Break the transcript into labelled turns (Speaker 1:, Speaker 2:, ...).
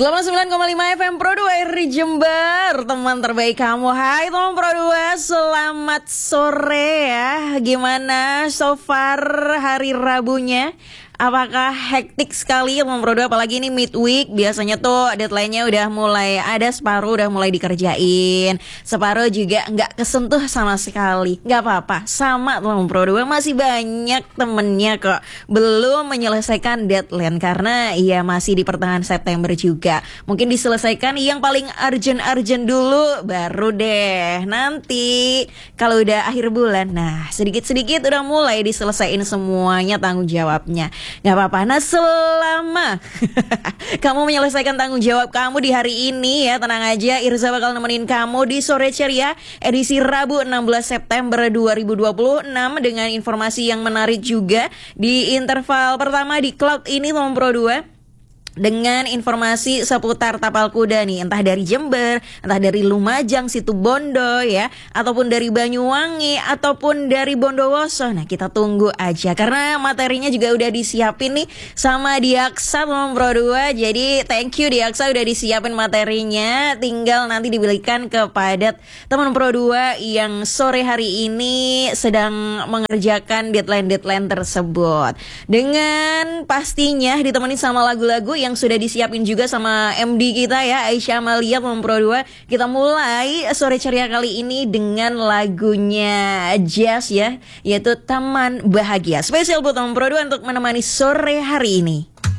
Speaker 1: 89,5 FM Pro 2 RRI Jember, teman terbaik kamu. Hai teman Pro 2, selamat sore ya. Gimana so far hari Rabunya? Apakah hektik sekali teman Pro 2, apalagi ini midweek. Biasanya tuh deadline-nya udah mulai ada, separuh udah mulai dikerjain, separuh juga nggak kesentuh sama sekali. Nggak apa-apa, sama teman Pro 2, masih banyak temennya kok belum menyelesaikan deadline karena ya masih di pertengahan September juga. Mungkin diselesaikan yang paling urgent dulu, baru deh nanti kalau udah akhir bulan, nah sedikit-sedikit udah mulai diselesaikan semuanya tanggung jawabnya. Gak apa-apa, nah selama kamu menyelesaikan tanggung jawab kamu di hari ini ya, tenang aja, Irza bakal nemenin kamu di Sore Ceria edisi Rabu 16 September 2026 dengan informasi yang menarik juga di interval pertama di Cloud ini teman Pro 2. Dengan informasi seputar tapal kuda nih, entah dari Jember, entah dari Lumajang, Situbondo ya, ataupun dari Banyuwangi, ataupun dari Bondowoso. Nah kita tunggu aja, karena materinya juga udah disiapin nih sama Diaksa teman Pro 2. Jadi thank you Diaksa udah disiapin materinya, tinggal nanti diberikan kepada teman Pro 2 yang sore hari ini sedang mengerjakan deadline tersebut. Dengan pastinya ditemani sama lagu-lagu yang sudah disiapin juga sama MD kita ya, Aisyah Amalia Pro 2. Kita mulai Sore Ceria kali ini dengan lagunya jazz ya, yaitu Taman Bahagia. Spesial buat Pro 2 untuk menemani sore hari ini.